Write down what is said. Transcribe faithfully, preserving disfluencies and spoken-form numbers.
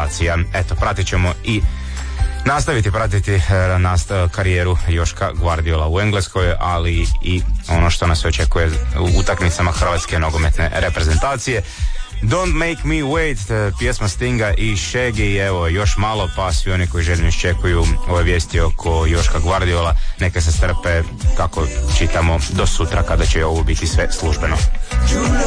reprezentacija. Eto, pratit ćemo i nastaviti pratiti e, nast, karijeru Joška Gvardiola u Engleskoj, ali i ono što nas očekuje u utakmicama hrvatske nogometne reprezentacije. Don't Make Me Wait, pjesma Stinga i Shaggy. Evo, još malo pa svi oni koji željno iščekuju ove vijesti oko Joška Gvardiola neka se strpe, kako čitamo, do sutra kada će ovo biti sve službeno.